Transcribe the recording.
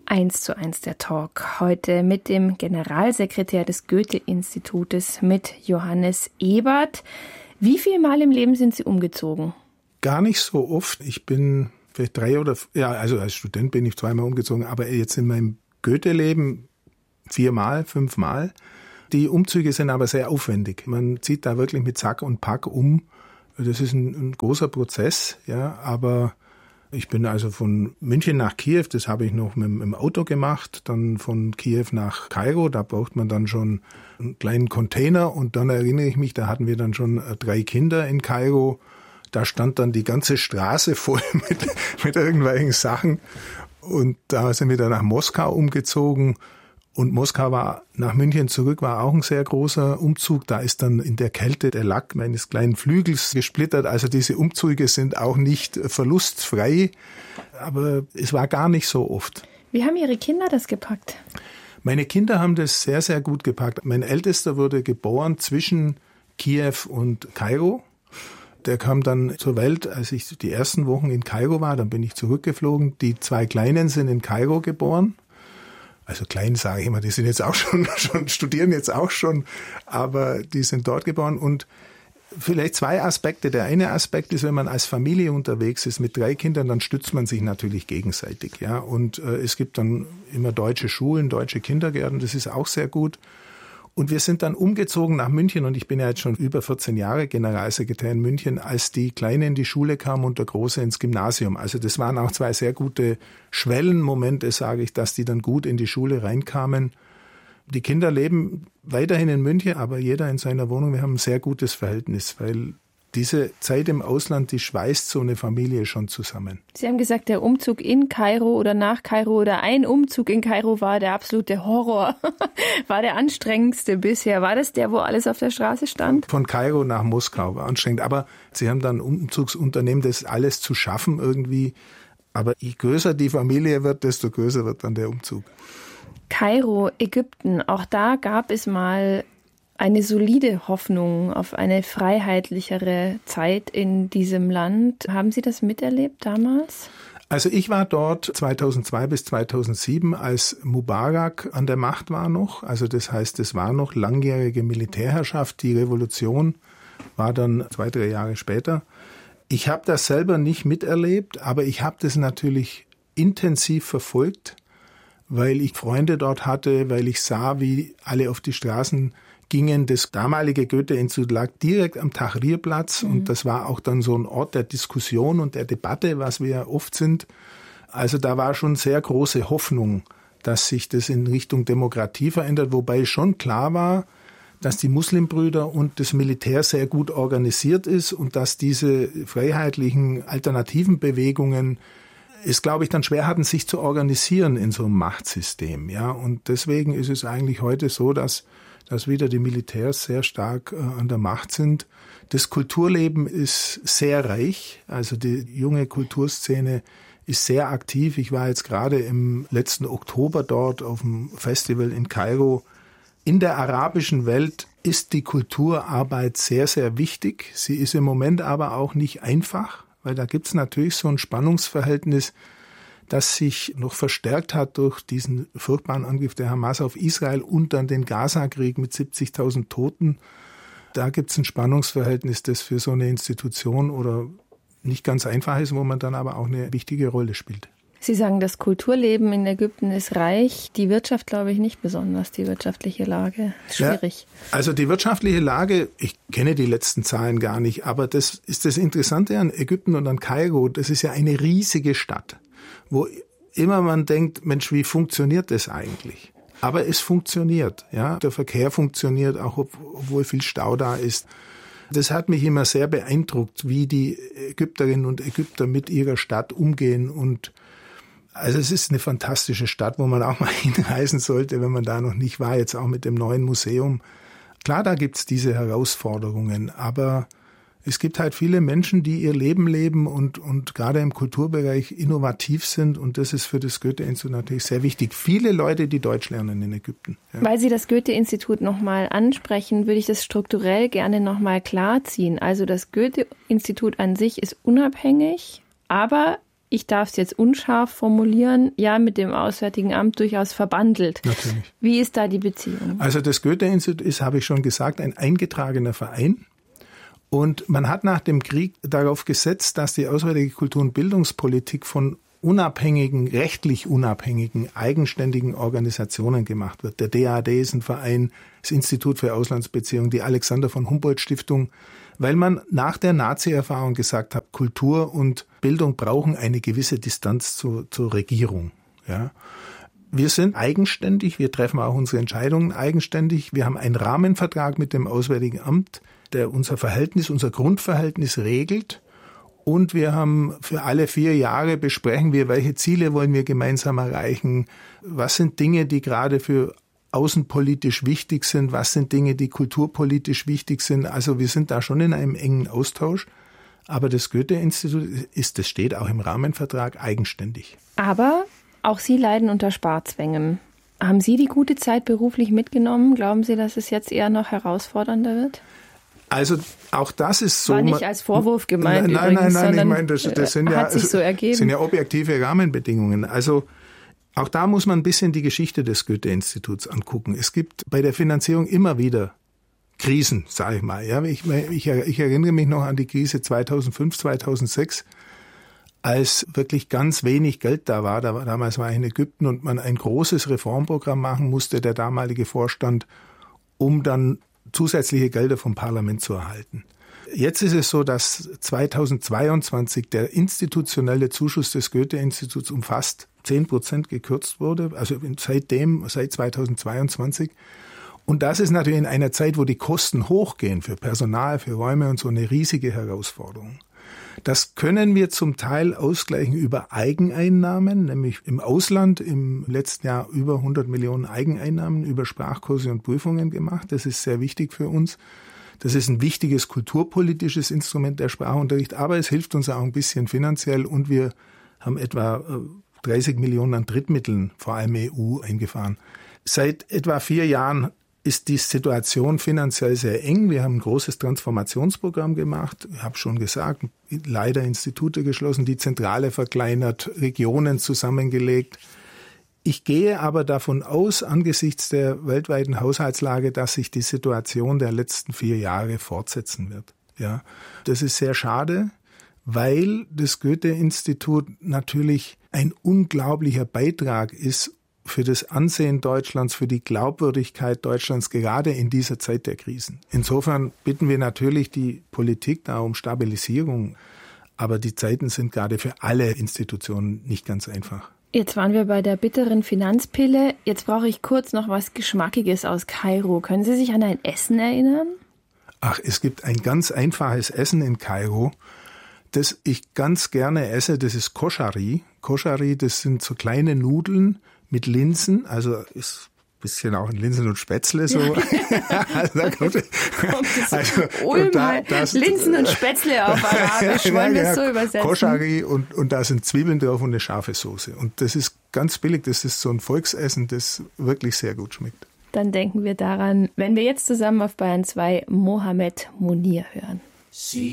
1:1 der Talk. Heute mit dem Generalsekretär des Goethe-Institutes, mit Johannes Ebert. Wie viel Mal im Leben sind Sie umgezogen? Gar nicht so oft. Ich bin vielleicht also als Student bin ich 2-mal umgezogen, aber jetzt in meinem Goethe-Leben 4-mal, 5-mal. Die Umzüge sind aber sehr aufwendig. Man zieht da wirklich mit Sack und Pack um. Das ist ein großer Prozess, ja, aber ich bin also von München nach Kiew, das habe ich noch mit dem Auto gemacht, dann von Kiew nach Kairo, da braucht man dann schon einen kleinen Container und dann erinnere ich mich, da hatten wir dann schon 3 Kinder in Kairo, da stand dann die ganze Straße voll mit irgendwelchen Sachen und da sind wir dann nach Moskau umgezogen. Und Moskau war nach München zurück, war auch ein sehr großer Umzug. Da ist dann in der Kälte der Lack meines kleinen Flügels gesplittert. Also diese Umzüge sind auch nicht verlustfrei. Aber es war gar nicht so oft. Wie haben Ihre Kinder das gepackt? Meine Kinder haben das sehr, sehr gut gepackt. Mein Ältester wurde geboren zwischen Kiew und Kairo. Der kam dann zur Welt, als ich die ersten Wochen in Kairo war. Dann bin ich zurückgeflogen. Die 2 Kleinen sind in Kairo geboren. Also klein sage ich immer, die sind jetzt auch schon studieren jetzt auch schon, aber die sind dort geboren. Und vielleicht 2 Aspekte. Der eine Aspekt ist, wenn man als Familie unterwegs ist mit 3 Kindern, dann stützt man sich natürlich gegenseitig, ja. Und es gibt dann immer deutsche Schulen, deutsche Kindergärten, das ist auch sehr gut. Und wir sind dann umgezogen nach München und ich bin ja jetzt schon über 14 Jahre Generalsekretär in München, als die Kleine in die Schule kam und der Große ins Gymnasium. Also das waren auch 2 sehr gute Schwellenmomente, sage ich, dass die dann gut in die Schule reinkamen. Die Kinder leben weiterhin in München, aber jeder in seiner Wohnung. Wir haben ein sehr gutes Verhältnis, weil diese Zeit im Ausland, die schweißt so eine Familie schon zusammen. Sie haben gesagt, der Umzug in Kairo oder nach Kairo oder ein Umzug in Kairo war der absolute Horror, war der anstrengendste bisher. War das der, wo alles auf der Straße stand? Von Kairo nach Moskau war anstrengend, aber Sie haben dann ein Umzugsunternehmen, das alles zu schaffen irgendwie. Aber je größer die Familie wird, desto größer wird dann der Umzug. Kairo, Ägypten, auch da gab es mal eine solide Hoffnung auf eine freiheitlichere Zeit in diesem Land. Haben Sie das miterlebt damals? Also ich war dort 2002 bis 2007, als Mubarak an der Macht war noch. Also das heißt, es war noch langjährige Militärherrschaft. Die Revolution war dann 2-3 Jahre später. Ich habe das selber nicht miterlebt, aber ich habe das natürlich intensiv verfolgt, weil ich Freunde dort hatte, weil ich sah, wie alle auf die Straßen gingen. Das damalige Goethe-Institut lag direkt am Tahrirplatz und das war auch dann so ein Ort der Diskussion und der Debatte, was wir ja oft sind. Also da war schon sehr große Hoffnung, dass sich das in Richtung Demokratie verändert, wobei schon klar war, dass die Muslimbrüder und das Militär sehr gut organisiert ist und dass diese freiheitlichen alternativen Bewegungen es, glaube ich, dann schwer hatten, sich zu organisieren in so einem Machtsystem. Ja, und deswegen ist es eigentlich heute so, dass wieder die Militärs sehr stark an der Macht sind. Das Kulturleben ist sehr reich, also die junge Kulturszene ist sehr aktiv. Ich war jetzt gerade im letzten Oktober dort auf dem Festival in Kairo. In der arabischen Welt ist die Kulturarbeit sehr, sehr wichtig. Sie ist im Moment aber auch nicht einfach, weil da gibt es natürlich so ein Spannungsverhältnis, das sich noch verstärkt hat durch diesen furchtbaren Angriff der Hamas auf Israel und dann den Gaza-Krieg mit 70.000 Toten. Da gibt es ein Spannungsverhältnis, das für so eine Institution oder nicht ganz einfach ist, wo man dann aber auch eine wichtige Rolle spielt. Sie sagen, das Kulturleben in Ägypten ist reich, die Wirtschaft glaube ich nicht besonders, die wirtschaftliche Lage ist schwierig. Ja, also die wirtschaftliche Lage, ich kenne die letzten Zahlen gar nicht, aber das ist das Interessante an Ägypten und an Kairo, das ist ja eine riesige Stadt, wo immer man denkt, Mensch, wie funktioniert das eigentlich? Aber es funktioniert, ja. Der Verkehr funktioniert, auch obwohl viel Stau da ist. Das hat mich immer sehr beeindruckt, wie die Ägypterinnen und Ägypter mit ihrer Stadt umgehen. Und also es ist eine fantastische Stadt, wo man auch mal hinreisen sollte, wenn man da noch nicht war, jetzt auch mit dem neuen Museum. Klar, da gibt's diese Herausforderungen, aber es gibt halt viele Menschen, die ihr Leben leben und gerade im Kulturbereich innovativ sind und das ist für das Goethe-Institut natürlich sehr wichtig. Viele Leute, die Deutsch lernen in Ägypten. Ja. Weil Sie das Goethe-Institut nochmal ansprechen, würde ich das strukturell gerne nochmal klarziehen. Also das Goethe-Institut an sich ist unabhängig, aber ich darf es jetzt unscharf formulieren, ja mit dem Auswärtigen Amt durchaus verbandelt. Natürlich. Wie ist da die Beziehung? Also das Goethe-Institut ist, habe ich schon gesagt, ein eingetragener Verein. Und man hat nach dem Krieg darauf gesetzt, dass die Auswärtige Kultur- und Bildungspolitik von unabhängigen, rechtlich unabhängigen, eigenständigen Organisationen gemacht wird. Der DAAD ist ein Verein, das Institut für Auslandsbeziehungen, die Alexander von Humboldt Stiftung, weil man nach der Nazi-Erfahrung gesagt hat, Kultur und Bildung brauchen eine gewisse Distanz zur Regierung. Ja. Wir sind eigenständig, wir treffen auch unsere Entscheidungen eigenständig. Wir haben einen Rahmenvertrag mit dem Auswärtigen Amt, der unser Grundverhältnis regelt. Und wir haben für alle 4 Jahre besprechen wir, welche Ziele wollen wir gemeinsam erreichen, was sind Dinge, die gerade für außenpolitisch wichtig sind, was sind Dinge, die kulturpolitisch wichtig sind. Also wir sind da schon in einem engen Austausch. Aber das Goethe-Institut das steht auch im Rahmenvertrag eigenständig. Aber auch Sie leiden unter Sparzwängen. Haben Sie die gute Zeit beruflich mitgenommen? Glauben Sie, dass es jetzt eher noch herausfordernder wird? Also auch das ist so. War nicht als Vorwurf gemeint. Nein, übrigens, ich meine, das sind hat sich so ergeben. Sind ja objektive Rahmenbedingungen. Also auch da muss man ein bisschen die Geschichte des Goethe-Instituts angucken. Es gibt bei der Finanzierung immer wieder Krisen, sage ich mal. Ja, ich erinnere mich noch an die Krise 2005, 2006, als wirklich ganz wenig Geld da war. Damals war ich in Ägypten und man ein großes Reformprogramm machen musste, der damalige Vorstand, um dann zusätzliche Gelder vom Parlament zu erhalten. Jetzt ist es so, dass 2022 der institutionelle Zuschuss des Goethe-Instituts um fast 10% gekürzt wurde, also seit 2022. Und das ist natürlich in einer Zeit, wo die Kosten hochgehen für Personal, für Räume und so, eine riesige Herausforderung. Das können wir zum Teil ausgleichen über Eigeneinnahmen, nämlich im Ausland im letzten Jahr über 100 Millionen Eigeneinnahmen über Sprachkurse und Prüfungen gemacht. Das ist sehr wichtig für uns. Das ist ein wichtiges kulturpolitisches Instrument, der Sprachunterricht, aber es hilft uns auch ein bisschen finanziell und wir haben etwa 30 Millionen an Drittmitteln, vor allem EU, eingefahren. Seit etwa 4 Jahren ist die Situation finanziell sehr eng. Wir haben ein großes Transformationsprogramm gemacht. Ich habe schon gesagt, leider Institute geschlossen, die Zentrale verkleinert, Regionen zusammengelegt. Ich gehe aber davon aus, angesichts der weltweiten Haushaltslage, dass sich die Situation der letzten 4 Jahre fortsetzen wird. Ja, das ist sehr schade, weil das Goethe-Institut natürlich ein unglaublicher Beitrag ist für das Ansehen Deutschlands, für die Glaubwürdigkeit Deutschlands, gerade in dieser Zeit der Krisen. Insofern bitten wir natürlich die Politik da um Stabilisierung, aber die Zeiten sind gerade für alle Institutionen nicht ganz einfach. Jetzt waren wir bei der bitteren Finanzpille. Jetzt brauche ich kurz noch was Geschmackiges aus Kairo. Können Sie sich an ein Essen erinnern? Ach, es gibt ein ganz einfaches Essen in Kairo, das ich ganz gerne esse. Das ist Koschari. Koschari, das sind so kleine Nudeln mit Linsen, also ist ein bisschen auch ein Linsen und Spätzle so. Ja. Also da kommt Linsen und Spätzle auf Arabisch, wollen wir es so übersetzen? Koschari und da sind Zwiebeln drauf und eine scharfe Soße. Und das ist ganz billig, das ist so ein Volksessen, das wirklich sehr gut schmeckt. Dann denken wir daran, wenn wir jetzt zusammen auf Bayern 2 Mohamed Munir hören.